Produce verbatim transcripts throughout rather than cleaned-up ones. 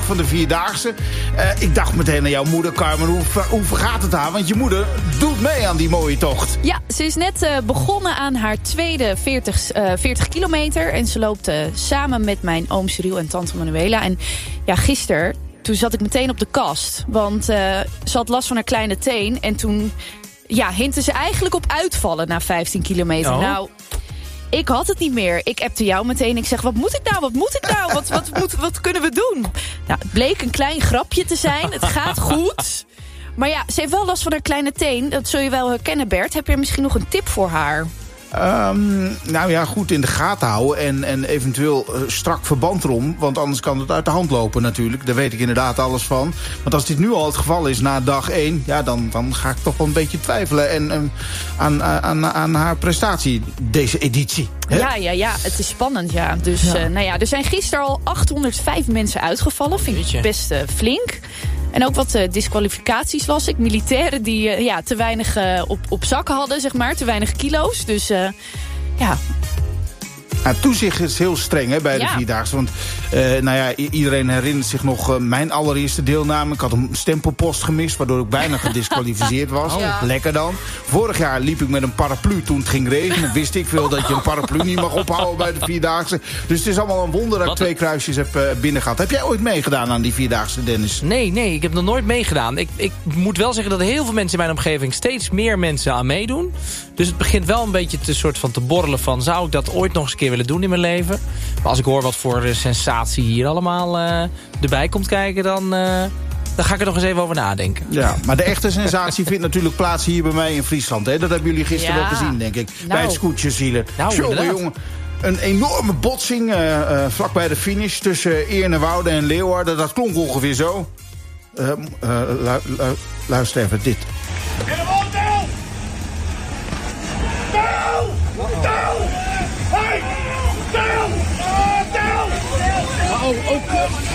van de Vierdaagse. Uh, ik dacht meteen aan jouw moeder, Carmen. Hoe, hoe vergaat het haar? Want je moeder doet mee aan die mooie tocht. Ja, ze is net uh, begonnen aan haar tweede veertig, uh, veertig kilometer. En ze loopt uh, samen met mijn oom Cyril en tante Manuela. En ja, gisteren, toen zat ik meteen op de kast. Want uh, ze had last van haar kleine teen. En toen ja, hintte ze eigenlijk op uitvallen na vijftien kilometer. Oh. Nou, ik had het niet meer. Ik appte jou meteen. Ik zeg, wat moet ik nou? Wat moet ik nou? Wat, wat, wat, wat kunnen we doen? Nou, het bleek een klein grapje te zijn. Het gaat goed. Maar ja, ze heeft wel last van haar kleine teen. Dat zul je wel herkennen, Bert. Heb je misschien nog een tip voor haar? Um, nou ja, goed in de gaten houden en, en eventueel uh, strak verband erom. Want anders kan het uit de hand lopen natuurlijk. Daar weet ik inderdaad alles van. Want als dit nu al het geval is na dag één... ja, dan, dan ga ik toch wel een beetje twijfelen en, um, aan, aan, aan haar prestatie deze editie. Hè? Ja, ja, ja, het is spannend, ja. Dus ja. Uh, nou ja, er zijn gisteren al achthonderdvijf mensen uitgevallen. Vind ik best uh, flink. En ook wat uh, disqualificaties las ik. Militairen die uh, ja, te weinig uh, op, op zakken hadden, zeg maar. Te weinig kilo's. Dus uh, ja... Ja, toezicht is heel streng hè, bij de ja. Vierdaagse. Want uh, nou ja, i- iedereen herinnert zich nog uh, mijn allereerste deelname. Ik had een stempelpost gemist, waardoor ik bijna gedisqualificeerd was. Ja. Lekker dan. Vorig jaar liep ik met een paraplu toen het ging regenen. Wist ik veel dat je een paraplu niet mag ophouden bij de Vierdaagse. Dus het is allemaal een wonder dat ik twee kruisjes heb uh, binnen gehad. Heb jij ooit meegedaan aan die Vierdaagse, Dennis? Nee, nee, ik heb nog nooit meegedaan. Ik, ik moet wel zeggen dat heel veel mensen in mijn omgeving steeds meer mensen aan meedoen. Dus het begint wel een beetje te, soort van te borrelen van... zou ik dat ooit nog eens een keer willen doen in mijn leven? Maar als ik hoor wat voor sensatie hier allemaal uh, erbij komt kijken... Dan, uh, dan ga ik er nog eens even over nadenken. Ja, maar de echte sensatie vindt natuurlijk plaats hier bij mij in Friesland. Hè? Dat hebben jullie gisteren ja. wel gezien, denk ik. Nou. Bij het scootjesielen. Nou, Jongen, jongen. Een enorme botsing uh, uh, vlak bij de finish tussen Eernewoude en Leeuwarden. Dat klonk ongeveer zo. Uh, uh, lu- lu- luister even dit. Oh, oh.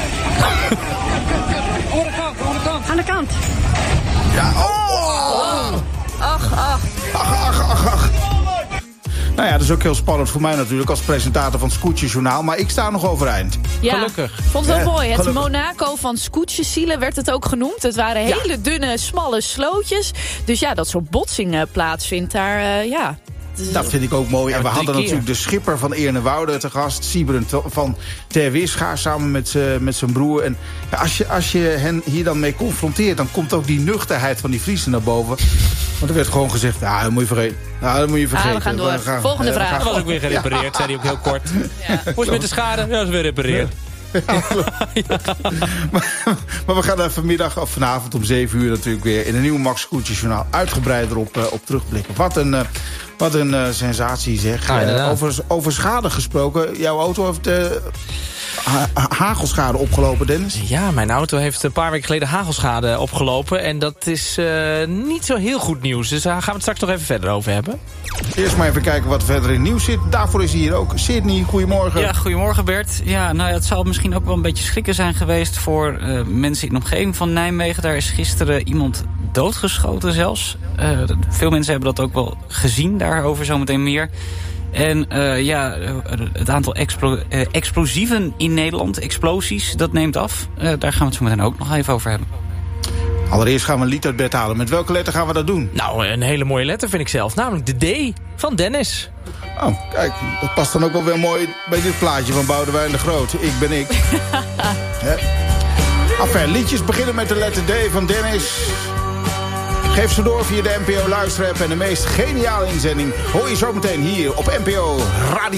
Aan de kant. Ja, oh, oh. Ach, ach. Ach, ach, ach, ach. Nou ja, dat is ook heel spannend voor mij natuurlijk als presentator van het Scootjesjournaal. Maar ik sta nog overeind. Ja, gelukkig. Vond het wel Ja, mooi. Het gelukkig. Monaco van Scootjesielen werd het ook genoemd. Het waren hele ja. dunne, smalle slootjes. Dus ja, dat zo'n botsing uh, plaatsvindt daar, uh, ja... Dat vind ik ook mooi. Ja, en we hadden keer. natuurlijk de schipper van Eernewoude te gast. Sieberen van Ter Weerschaar samen met, uh, met zijn broer. En ja, als, je, als je hen hier dan mee confronteert... dan komt ook die nuchterheid van die Friesen naar boven. Want er werd gewoon gezegd... ja, dat moet je vergeten. Ja, dat moet je vergeten. Ah, we gaan door. We gaan, Volgende uh, we vraag. gaan- Dat was ook weer gerepareerd, ja. zei hij ook heel kort. Ja. Hoe is het met de schade? Ja, dat is weer gerepareerd. Ja, maar, maar we gaan er vanmiddag of vanavond om zeven uur natuurlijk weer... in een nieuw Max Scootjesjournaal uitgebreid erop uh, op terugblikken. Wat een, uh, wat een uh, sensatie zeg. Ja, uh, over, over schade gesproken. Jouw auto heeft uh, ha- hagelschade opgelopen, Dennis. Ja, mijn auto heeft een paar weken geleden hagelschade opgelopen. En dat is uh, niet zo heel goed nieuws. Dus daar gaan we het straks nog even verder over hebben. Eerst maar even kijken wat verder in nieuws zit. Daarvoor is hier ook Sydney. Goedemorgen. Ja, goedemorgen Bert. Ja, nou ja, het zal misschien ook wel een beetje schrikken zijn geweest voor uh, mensen in de omgeving van Nijmegen. Daar is gisteren iemand doodgeschoten zelfs. Uh, veel mensen hebben dat ook wel gezien, daarover zometeen meer. En uh, ja, het aantal explo- uh, explosieven in Nederland, explosies, dat neemt af. Uh, daar gaan we het zo meteen ook nog even over hebben. Allereerst gaan we een lied uit bed halen. Met welke letter gaan we dat doen? Nou, een hele mooie letter vind ik zelf. Namelijk de D van Dennis. Oh, kijk, dat past dan ook wel weer mooi bij dit plaatje van Boudewijn de Groot. Ik ben ik. Hè? Enfin, liedjes beginnen met de letter D van Dennis. Geef ze door via de N P O Luisterapp en de meest geniale inzending hoor je zometeen hier op N P O Radio.